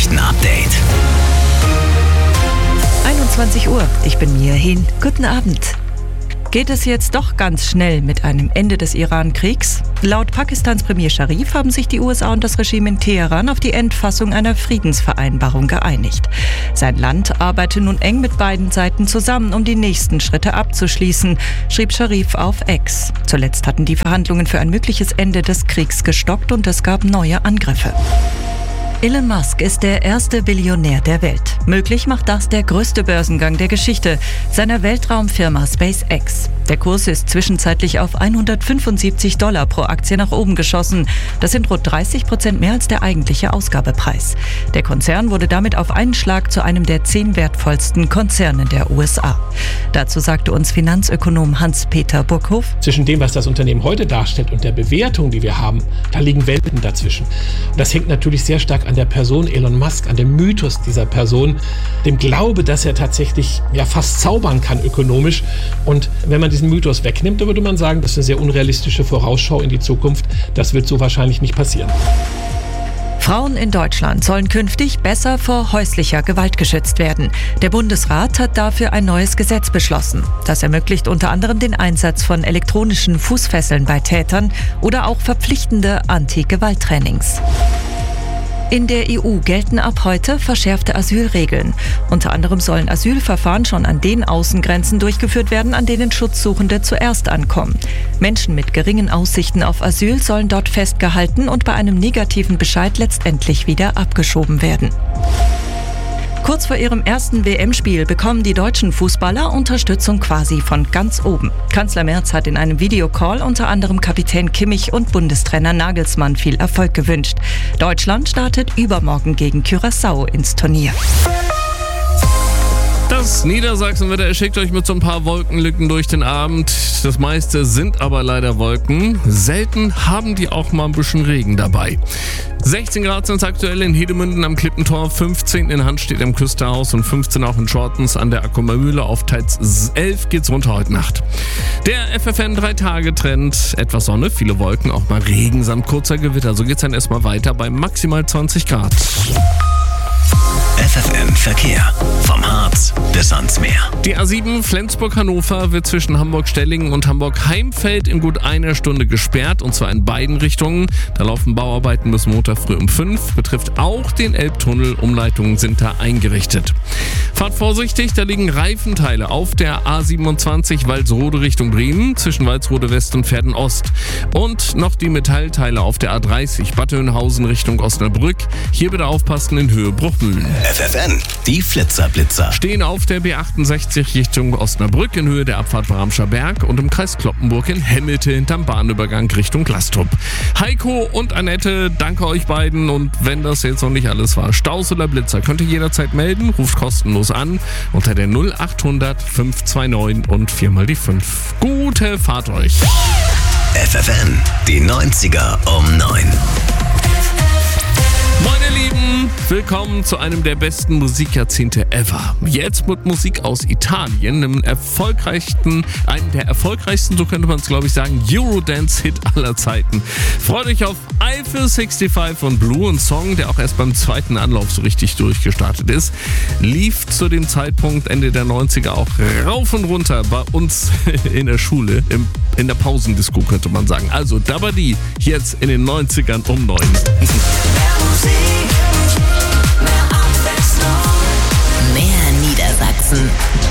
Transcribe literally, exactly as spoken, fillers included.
Nachrichten-Update. einundzwanzig Uhr, ich bin Mia Hehn. Guten Abend. Geht es jetzt doch ganz schnell mit einem Ende des Iran-Kriegs? Laut Pakistans Premier Sharif haben sich die U S A und das Regime in Teheran auf die Endfassung einer Friedensvereinbarung geeinigt. Sein Land arbeite nun eng mit beiden Seiten zusammen, um die nächsten Schritte abzuschließen, schrieb Sharif auf X. Zuletzt hatten die Verhandlungen für ein mögliches Ende des Kriegs gestockt und es gab neue Angriffe. Elon Musk ist der erste Billionär der Welt. Möglich macht das der größte Börsengang der Geschichte seiner Weltraumfirma SpaceX. Der Kurs ist zwischenzeitlich auf hundertfünfundsiebzig Dollar pro Aktie nach oben geschossen. Das sind rund dreißig Prozent mehr als der eigentliche Ausgabepreis. Der Konzern wurde damit auf einen Schlag zu einem der zehn wertvollsten Konzerne der U S A. Dazu sagte uns Finanzökonom Hans-Peter Burkhoff: Zwischen dem, was das Unternehmen heute darstellt und der Bewertung, die wir haben, da liegen Welten dazwischen. Und das hängt natürlich sehr stark an der Person Elon Musk, an dem Mythos dieser Person, dem Glaube, dass er tatsächlich ja fast zaubern kann ökonomisch. Und wenn man diesen Mythos wegnimmt, dann würde man sagen, das ist eine sehr unrealistische Vorausschau in die Zukunft. Das wird so wahrscheinlich nicht passieren. Frauen in Deutschland sollen künftig besser vor häuslicher Gewalt geschützt werden. Der Bundesrat hat dafür ein neues Gesetz beschlossen. Das ermöglicht unter anderem den Einsatz von elektronischen Fußfesseln bei Tätern oder auch verpflichtende Anti-Gewalt-Trainings. In der E U gelten ab heute verschärfte Asylregeln. Unter anderem sollen Asylverfahren schon an den Außengrenzen durchgeführt werden, an denen Schutzsuchende zuerst ankommen. Menschen mit geringen Aussichten auf Asyl sollen dort festgehalten und bei einem negativen Bescheid letztendlich wieder abgeschoben werden. Kurz vor ihrem ersten W M-Spiel bekommen die deutschen Fußballer Unterstützung quasi von ganz oben. Kanzler Merz hat in einem Videocall unter anderem Kapitän Kimmich und Bundestrainer Nagelsmann viel Erfolg gewünscht. Deutschland startet übermorgen gegen Curaçao ins Turnier. Das Niedersachsenwetter schickt euch mit so ein paar Wolkenlücken durch den Abend. Das meiste sind aber leider Wolken. Selten haben die auch mal ein bisschen Regen dabei. sechzehn Grad sind es aktuell in Hedemünden am Klippentor, fünfzehn in Handstedt am Küsterhaus und fünfzehn auch in Schortens an der Akkumer Mühle. Auf teils elf geht's runter heute Nacht. Der F F N drei Tage Trend, etwas Sonne, viele Wolken, auch mal Regen samt kurzer Gewitter. So geht's dann erstmal weiter bei maximal zwanzig Grad. F F N Verkehr. Vom Harz bis ans Meer. Die A sieben Flensburg-Hannover wird zwischen Hamburg-Stellingen und Hamburg-Heimfeld in gut einer Stunde gesperrt, und zwar in beiden Richtungen. Da laufen Bauarbeiten bis Montag früh um fünf. Betrifft auch den Elbtunnel. Umleitungen sind da eingerichtet. Fahrt vorsichtig, da liegen Reifenteile auf der A siebenundzwanzig Walsrode Richtung Bremen zwischen Walsrode West und Verden Ost. Und noch die Metallteile auf der A dreißig Bad Oeynhausen Richtung Osnabrück. Hier bitte aufpassen in Höhe Bruchmühlen. F F N, die Flitzerblitzer. Stehen auf der B achtundsechzig Richtung Osnabrück in Höhe der Abfahrt Bramscher Berg und im Kreis Cloppenburg in Hemmelte hinterm Bahnübergang Richtung Glastrup. Heiko und Annette, danke euch beiden, und wenn das jetzt noch nicht alles war, Staus oder Blitzer, könnt ihr jederzeit melden, ruft kostenlos an unter der null achthundert fünf zwei neun und viermal die fünf. Gute Fahrt euch. F F N, die neunziger um neun. Meine Lieben, willkommen zu einem der besten Musikjahrzehnte ever. Jetzt mit Musik aus Italien, einem erfolgreichsten, einem der erfolgreichsten, so könnte man es glaube ich sagen, Eurodance-Hit aller Zeiten. Freut euch auf Eiffel sechsundsechzig von Blue, ein Song, der auch erst beim zweiten Anlauf so richtig durchgestartet ist. Lief zu dem Zeitpunkt Ende der neunziger auch rauf und runter bei uns in der Schule, im, in der Pausendisco könnte man sagen. Also Dabadi, jetzt in den neunzigern um neun. Mehr Niedersachsen.